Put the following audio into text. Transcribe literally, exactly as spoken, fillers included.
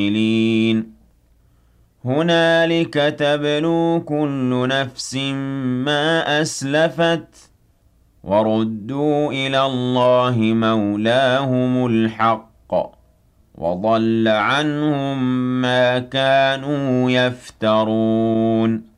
هُنَالِكَ تَبْلُو كُلُّ نَفْسٍ مَّا أَسْلَفَتْ وَرُدُّوا إِلَى اللَّهِ مَوْلَاهُمُ الْحَقِّ ۖ وَضَلَّ عَنْهُم مَّا كَانُوا يَفْتَرُونَ